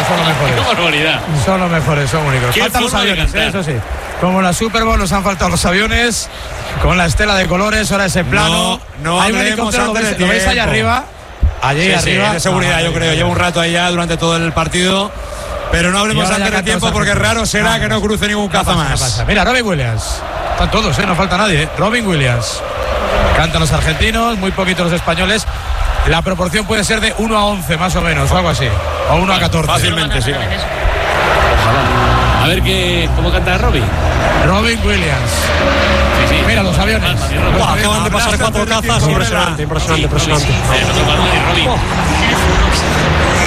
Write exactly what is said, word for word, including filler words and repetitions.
son los mejores. ¡Qué barbaridad! Son los mejores, son únicos. Faltan los aviones, ¿eh? Eso sí. Como la Super Bowl nos han faltado los aviones, con la estela de colores, ahora ese plano. No, no hay un hablemos helicóptero, ¿lo antes veis, de lo veis allá tiempo. arriba? Allí Sí, arriba. sí, de seguridad, ah, yo creo. Lleva un rato ahí ya durante todo el partido. Pero no hablemos antes de tiempo porque raro será no, que no cruce ningún caza no pasa, más. no pasa. Mira, Robin Williams. Están todos, ¿eh? No falta nadie, ¿eh? Robin Williams. Cantan los argentinos, muy poquitos los españoles. La proporción puede ser de uno a once, más o menos, o algo así. O uno a catorce. Fácilmente, sí. Ojalá. A ver qué, cómo canta Robin. Robin Williams. Sí, sí. Mira los aviones. Buah, acaban de pasar cuatro cazas. Impresionante, impresionante, impresionante. Sí, sí, sí. Eh, no toca nadie, Robin.